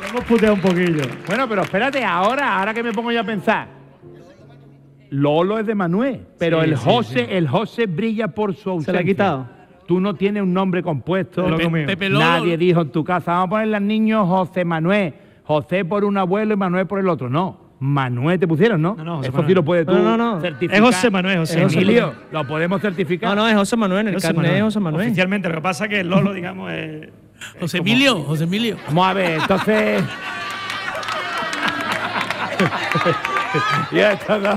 Hemos puteado un poquillo. Bueno, pero espérate, ahora que me pongo yo a pensar. Lolo es de Manuel, pero Sí, el José brilla por su ausencia. ¿Se le ha quitado? Tú no tienes un nombre compuesto. Pepe Lolo. Nadie dijo en tu casa, vamos a ponerle al niño José Manuel. José por un abuelo y Manuel por el otro. No, Manuel te pusieron, ¿no? No, José Eso Manuel. sí lo puedes tú No. certificar. Es José Manuel, José Manuel. Emilio, lo podemos certificar. No, es José Manuel, el carnet es José Manuel. Oficialmente, lo que pasa es que el Lolo, digamos, es... José Emilio. Vamos a ver, entonces. Ya esto no.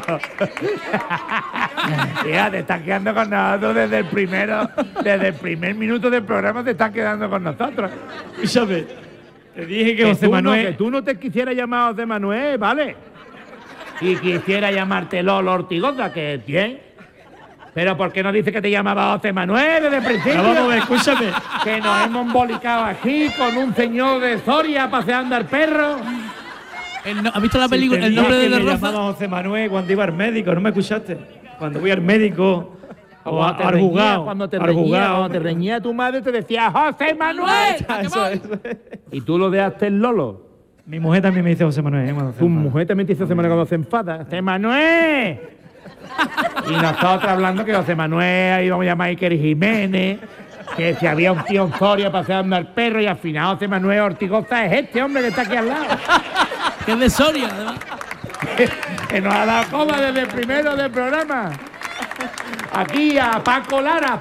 Ya te estás quedando con nosotros desde el primer minuto del programa te estás quedando con nosotros. Escúchame, te dije que Que José tú Manuel... que tú no te quisieras llamar José Manuel, ¿vale? Y quisiera llamarte Lolo Ortigosa, que bien. Pero ¿por qué no dice que te llamaba José Manuel desde el principio? Pero vamos a ver, escúchame. Que nos hemos embolicado aquí con un señor de Soria paseando al perro. ¿Has visto la película Te El nombre dije de que me Rosa? llamaba José Manuel cuando iba al médico, ¿no me escuchaste? Cuando voy al médico o a Argugao. Cuando te reñía tu madre te decía José Manuel. Eso. Y tú lo dejaste en Lolo. Mi mujer también me dice José Manuel. Cuando se Tu enfada. mujer también te dice José Manuel cuando se enfada. ¡José Manuel! Y nosotros hablando que José Manuel íbamos a llamar a Iker Jiménez, que si había un tío en Soria paseando al perro y al final José Manuel Ortigosa es este hombre que está aquí al lado. Que es de Soria, además. Que nos ha dado coma desde el primero del programa. Aquí a Paco Lara.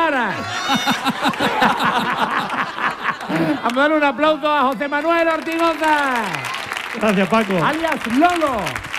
Vamos a dar un aplauso a José Manuel Ortigosa, Gracias, Paco. alias Lolo.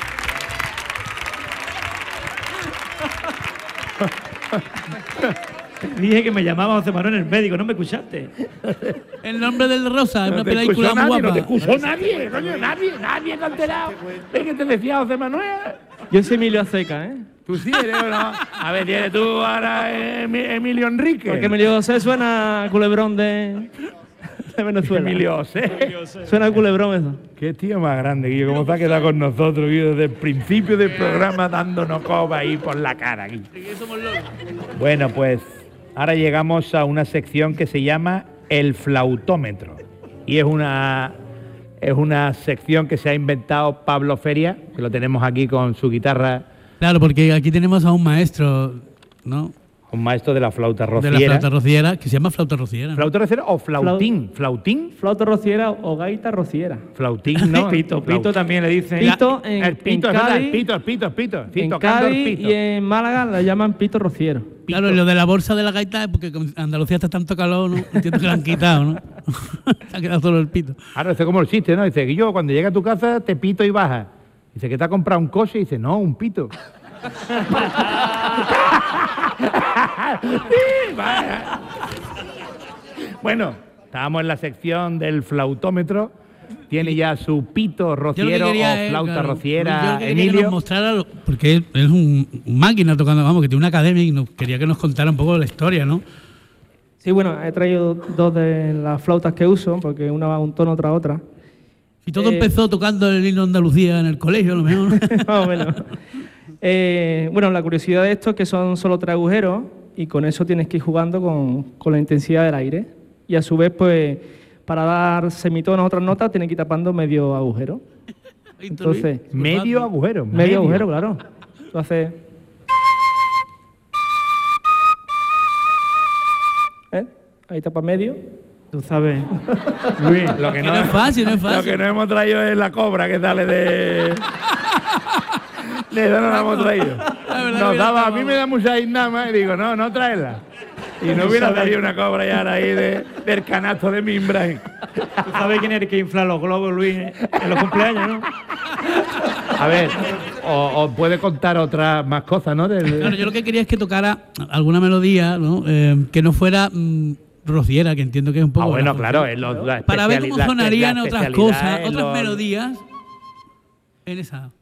Dije que me llamaba José Manuel el médico, ¿no me escuchaste? El nombre del Rosa, una No te película escuchó muy nadie, guapa. no te escuchó nadie, coño, nadie te ha enterado de que te decía José Manuel. Yo soy Emilio Aceca, ¿eh? Tú sí eres, ¿o no? A ver, tienes tú ahora Emilio Enrique. Porque Emilio José suena a culebrón de Venezuela. Emilio José. Suena a culebrón eso. Qué tío más grande, Guillo, cómo se ha quedado con nosotros, Guillo, desde el principio del programa dándonos coba ahí por la cara, Guillo. Bueno, pues ahora llegamos a una sección que se llama El Flautómetro. Y es una sección que se ha inventado Pablo Feria, que lo tenemos aquí con su guitarra, Claro, porque aquí tenemos a un maestro, ¿no? un maestro de la flauta De rociera. la flauta rociera, que se llama flauta rociera. ¿no? ¿Flauta rociera o flautín? ¿Flautín? Flauta rociera o gaita rociera. Flautín, ¿no? Pito también le dicen. Pito en, El pito, en es verdad, Cádiz, el pito. Sí, en tocando el Cádiz pito. y en Málaga la llaman pito rociero. Claro, y lo de la bolsa de la gaita es porque con Andalucía está tanto calor, ¿no? Entiendo que la han quitado, ¿no? Se ha quedado solo el pito. Ahora, esto es como el chiste, ¿no? Dice que yo cuando llega a tu casa te pito y baja. Dice que te ha comprado un coche y dice, no, un pito. Sí, vaya. Bueno, estábamos en la sección del flautómetro. Tiene ya su pito Yo lo que rociero quería o es, flauta claro, rociera, yo lo que quería que Emilio. nos mostrara, porque él es un máquina tocando, vamos, que tiene una academia y quería que nos contara un poco la historia, ¿no? Sí, bueno, he traído dos de las flautas que uso, porque una va a un tono, otra a otra. Y todo empezó tocando el himno de Andalucía en el colegio, a lo mejor. Más o menos. Bueno, la curiosidad de esto es que son solo 3 agujeros y con eso tienes que ir jugando con la intensidad del aire. Y a su vez, pues, para dar semitonos a otras notas, tienes que ir tapando medio agujero. Entonces, Medio agujero. medio agujero, claro. Tú haces... ¿Eh? Ahí tapa medio. Tú sabes, Luis, Lo que No es fácil, no es Lo fácil. que no hemos traído es la cobra que sale de... De eso no la hemos traído. Nos daba, a mí me da mucha nada más y digo, no traerla. Y no hubiera traído una cobra ya ahí del canasto de Mimbray. tú sabes quién es el que infla los globos, Luis, en los cumpleaños, ¿no? A ver, os puede contar otras más cosas, ¿no? Claro, yo lo que quería es que tocara alguna melodía, ¿no? Que no fuera rociera, que entiendo que es un poco... bueno, la claro, función. la Para ver cómo especialidad- sonarían la otras especialidad cosas, en otras los- melodías en esa.